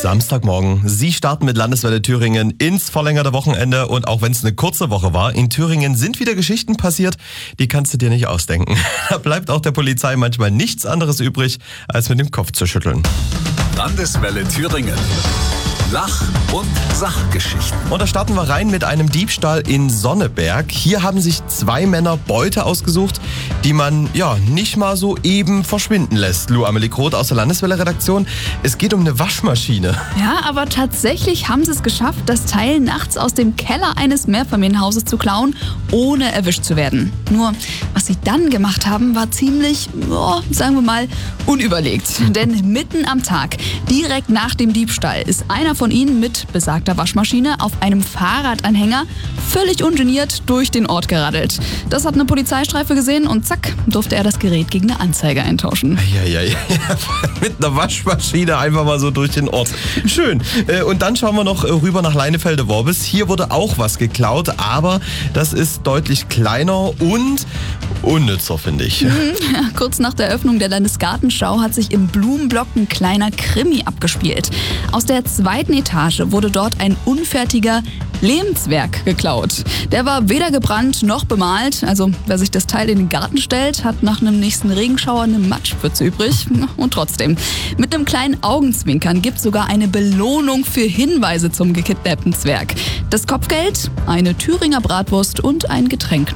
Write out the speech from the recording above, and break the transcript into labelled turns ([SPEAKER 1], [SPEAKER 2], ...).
[SPEAKER 1] Samstagmorgen. Sie starten mit Landeswelle Thüringen ins verlängerte Wochenende und auch wenn es eine kurze Woche war, in Thüringen sind wieder Geschichten passiert, die kannst du dir nicht ausdenken. Da bleibt auch der Polizei manchmal nichts anderes übrig, als mit dem Kopf zu schütteln.
[SPEAKER 2] Landeswelle Thüringen. Lach- und Sachgeschichten.
[SPEAKER 1] Und da starten wir rein mit einem Diebstahl in Sonneberg. Hier haben sich 2 Männer Beute ausgesucht, die man nicht mal so eben verschwinden lässt. Lou Amelie Groth aus der Landeswelle-Redaktion. Es geht um eine Waschmaschine.
[SPEAKER 3] Ja, aber tatsächlich haben sie es geschafft, das Teil nachts aus dem Keller eines Mehrfamilienhauses zu klauen, ohne erwischt zu werden. Nur, was sie dann gemacht haben, war ziemlich, sagen wir mal, unüberlegt. Denn mitten am Tag, direkt nach dem Diebstahl, ist einer von ihnen mit besagter Waschmaschine auf einem Fahrradanhänger völlig ungeniert durch den Ort geradelt. Das hat eine Polizeistreife gesehen und zack, durfte er das Gerät gegen eine Anzeige eintauschen.
[SPEAKER 1] Ja. Mit einer Waschmaschine einfach mal so durch den Ort. Schön. Und dann schauen wir noch rüber nach Leinefelde-Worbis. Hier wurde auch was geklaut, aber das ist deutlich kleiner und unnützer, finde ich.
[SPEAKER 3] Kurz nach der Eröffnung der Landesgartenschau hat sich im Blumenblock ein kleiner Krimi abgespielt. Aus der 2. Etage wurde dort ein unfertiger Lehmzwerg geklaut. Der war weder gebrannt noch bemalt. Also wer sich das Teil in den Garten stellt, hat nach einem nächsten Regenschauer eine Matschpfütze übrig. Und trotzdem, mit einem kleinen Augenzwinkern gibt es sogar eine Belohnung für Hinweise zum gekidnappten Zwerg. Das Kopfgeld, eine Thüringer Bratwurst und ein Getränk.